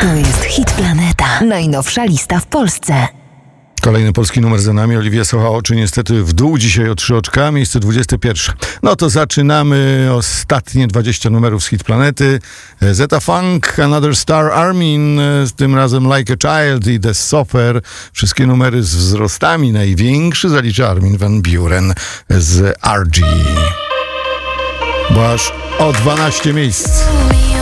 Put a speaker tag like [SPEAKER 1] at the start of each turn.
[SPEAKER 1] To jest Hit Planeta. Najnowsza lista w Polsce.
[SPEAKER 2] Kolejny polski numer za nami. Oliwia Socha-Oczy niestety w dół dzisiaj o 3 oczka, miejsce 21. No to zaczynamy ostatnie 20 numerów z Hit Planety. Zeta Funk, Another Star, Armin, tym razem Like a Child i The Sofer. Wszystkie numery z wzrostami. Największy zalicza Armin van Buuren z RG. Bo aż o 12 miejsc.